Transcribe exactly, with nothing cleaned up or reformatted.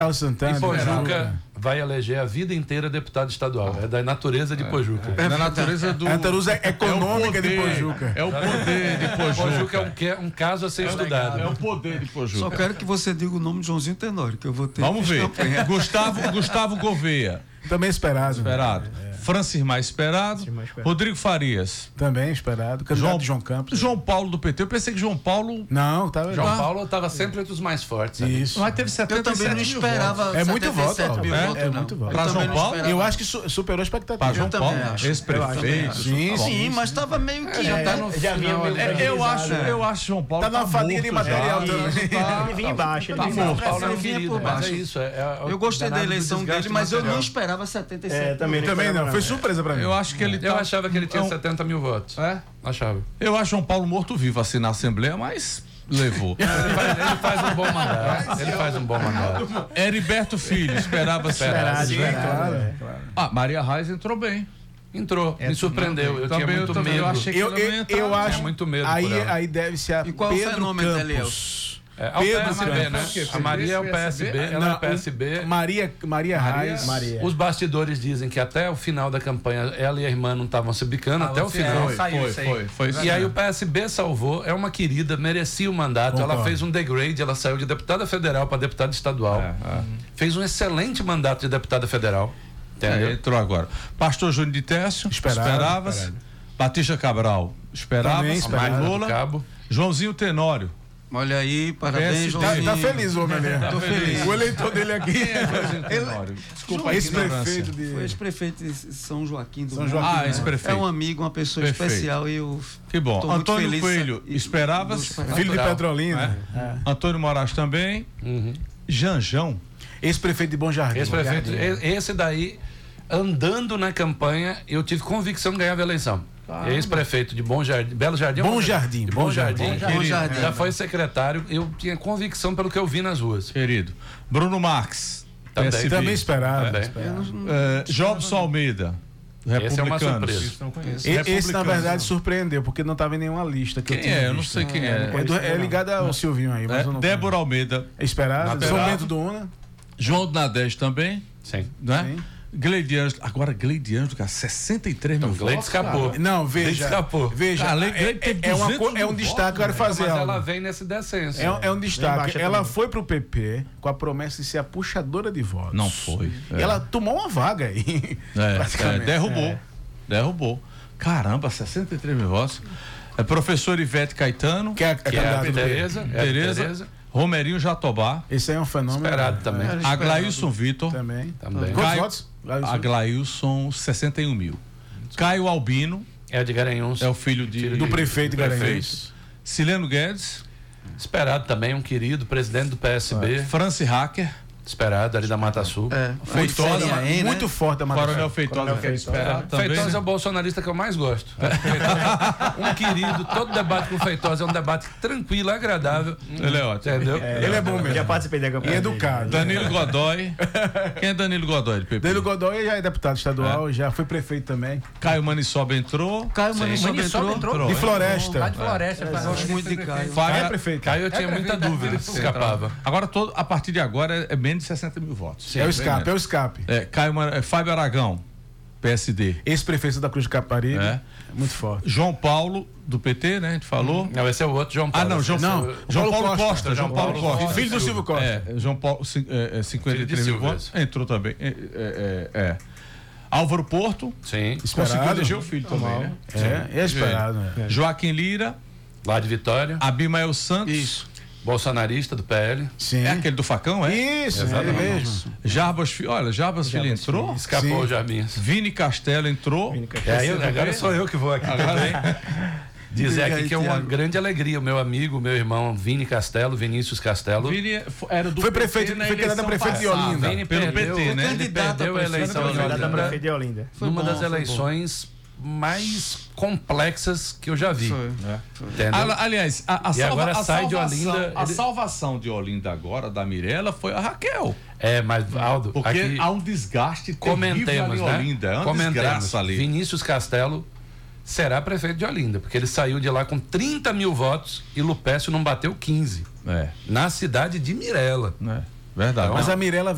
Santana, e Pojuca vai eleger a vida inteira deputado estadual. É da natureza de Pojuca. É da natureza do... É a natureza econômica é de Pojuca. É o poder de Pojuca. Pojuca é um, um caso a ser é estudado. É o poder de Pojuca. Só quero que você diga o nome de Joãozinho Tenório, que eu vou ter. Vamos ver. Gustavo, Gustavo Gouveia. Também esperado. Esperado. É. Francis mais esperado. mais esperado. Rodrigo Farias. Também esperado. Candidato João, de João Campos. João Paulo do P T. Eu pensei que João Paulo... Não, tava... João Paulo estava sempre entre os mais fortes. Sabe? Isso. Mas teve setenta e sete Eu também não esperava. É muito voto, mil é, votos, é não. muito voto. Para João Paulo? Eu acho que su superou a expectativa. Para João Paulo, acho. ex-prefeito. Sim, sim, mas estava meio que... É, já tá no já vinha meio é, eu acho, é. eu acho João Paulo tá na fadinha de material já. também. Tá, Ele vinha embaixo. Ele tá vinha morto. Paulo é um Ele vinha querido, por mas baixo. é isso. É, é, Eu gostei da eleição dele, mas eu não material. esperava setenta e sete. É, também Também não, foi surpresa pra mim. Eu acho que ele Eu tá... achava que ele tinha é um- setenta mil votos. É? Achava. Eu acho João Paulo morto-vivo assim na Assembleia, mas levou. Ele faz, ele faz um bom mandato. Ele faz um bom mandato. Heriberto Filho, esperava-se. Esperado. Sim, claro. é, claro. Ah, Maria Reis entrou bem. Entrou, me surpreendeu. Eu Também, tinha muito eu também, medo. eu achei que Eu, ela não ia eu, entrar. eu acho. Tinha muito medo por aí, ela. aí deve ser a E qual é o Pedro fenômeno dela, Campos. É, é o Pedro P S B, né? Campos. A Maria é o P S B, ela é o P S B. Maria, Maria Reis. Maria. Os bastidores dizem que até o final da campanha ela e a irmã não estavam se bicando, até o final. Foi, saiu foi, isso aí. foi, foi isso E aí mesmo. o P S B salvou, é uma querida, merecia o mandato. Concordo. Ela fez um degrade, ela saiu de deputada federal para deputada estadual. É, é. Fez um excelente mandato de deputada federal. Entendeu? É, entrou agora. Pastor Júnior de Técio, Esperado, esperava-se. esperado. Batista Cabral, esperava-se. Também A esperado. Magda do Lula. Cabo. Joãozinho Tenório. Olha aí, parabéns, P S D. Tá, Joãozinho. tá feliz o homem ali. Tô feliz. O eleitor dele aqui. Quem é Joãozinho Tenório? Desculpa a Ex-prefeito ignorância. Foi de. ex-prefeito de São Joaquim do São Mundo. Joaquim, Ah, né? ex-prefeito. É um amigo, uma pessoa Perfeito. especial e eu Que bom. tô muito Antônio feliz. Coelho, E- esperava-se. e- Filho de Natural. Petrolina. É. Antônio Moraes também. Uhum. Janjão. Ex-prefeito de Bom Jardim. Ex-prefeito, e- esse daí, andando na campanha, eu tive convicção que ganhava a eleição. Ex-prefeito de Bom Jardim, Belo Jardim. Bom ou Jardim, De Bom Bom Jardim. Jardim. Bom Jardim. Já foi secretário, eu tinha convicção pelo que eu vi nas ruas. Querido. Bruno Marques. Também. P S B. Também esperado. Também. esperado. É, Jobson Almeida. Esse é uma Republicanos. surpresa. E- Esse, na Republicanos. verdade, surpreendeu, porque não estava em nenhuma lista que eu Quem tinha é? Eu não visto. sei quem é. É, do- é ligado ao Silvinho aí, mas É, eu não Débora Almeida. É esperado. São Bento do Una. João do Nadege também. Sim. Né? Sim. Gleidiano. Agora, Gleidiano, cara, sessenta e três mil Então, Gleide votos. escapou. cara. Não, Ele veja. escapou. Veja, Cara, é, Gleide teve é, uma, duzentos co- é um mil destaque, eu quero votos, fazer Mas algo. ela vem nesse descenso. É, um- é um destaque. embaixo Ela também. foi pro P P com a promessa de ser a puxadora de votos. Não foi. E ela tomou uma vaga aí. É, é, praticamente. derrubou. É. Derrubou. Caramba, sessenta e três mil votos. É professor Ivete Caetano. Que é a, a Que é a candidata do P P. Tereza. É a Tereza. Tereza. Romerinho Jatobá. Esse aí é um fenômeno. Esperado também. É, Aglailson Vitor. também. Também. Quantos Caio- votos? Aglailson? Aglailson, sessenta e um mil. Caio Albino. É de Garanhuns. É o filho de, Do prefeito de Garanhuns. Sileno Guedes. Esperado também, um querido presidente do P S B. Franci Hacker. Esperado, ali da Mata Sul. É, Feitosa, C N A, né? Muito forte a Mata Coronel Sul. Feitosa. Coronel foi Feitosa. esperado também. Feitosa é o né? bolsonarista que eu mais gosto. Feitosa, um querido, todo debate com o Feitosa é um debate tranquilo, agradável. Ele é ótimo. Entendeu? Ele é bom mesmo. Já participei da E campanha. educado. Danilo Godoy. Quem é Danilo Godoy do P P? Danilo Godoy já é deputado estadual, já foi prefeito também. Caio Maniçoba entrou. Caio Maniçoba Maniçoba entrou. entrou. De Lá Floresta. de Floresta. Eu gosto muito de Caio. Caio é Fábio, prefeito. Caio eu tinha muita dúvida se escapava. agora, todo, a partir de agora, é, é menos de sessenta mil votos. É o escape, é o escape. É, Caio, Ma- é, Fábio Aragão, P S D. Ex-prefeito da Cruz de Caparibe. É. Muito forte. João Paulo, do P T, né? A gente falou. Não, esse é o outro, João Ah, Paulo. não, João, Esse é não, o- João Paulo Paulo Costa. Costa, João João Paulo Paulo Costa. Filho do Silvio Costa. É, João Paulo, cin- é, é, cinquenta e três Filho de mil votos. Silvio. Entrou também. É, é, é, é. Álvaro Porto, Sim, Esperado. conseguiu eleger o filho também, né? É, é esperado. né? Joaquim Lira, lá de Vitória. Abimael Santos. Isso. Bolsonarista do P L. Sim. É aquele do facão, é? Isso, é ele mesmo. Jarbas Filho, olha, Jarbas Filho entrou. Escapou Sim. o Jarbinhas. Vini Castelo entrou. É, eu, agora sou eu que vou aqui também. Dizer aqui que é uma grande alegria. O meu amigo, meu irmão Vini Castelo, Vinícius Castelo. Vini era do Foi P T prefeito- na foi candidato a eleição prefeito de passada. Olinda. Vini Pelo perdeu, P T, né? Ele Candidato perdeu a a eleição prefeito de de Candidato a Olinda prefeito de Olinda. Foi numa bom, das foi bom. eleições mais complexas que eu já vi. Foi. Entendeu? Ali- Aliás, a, a, E salva- agora a sai de salvação, Olinda, a ele- salvação de Olinda agora, da Mirella, foi a Raquel. É, mas Aldo, Porque aqui há um desgaste terrível comentemos, ali em né? Olinda. É uma Comentemos. desgraça ali. Vinícius Castelo será prefeito de Olinda, porque ele saiu de lá com trinta mil votos e Lupécio não bateu quinze. É, Na cidade de Mirella. né? Verdade. Mas a Mirella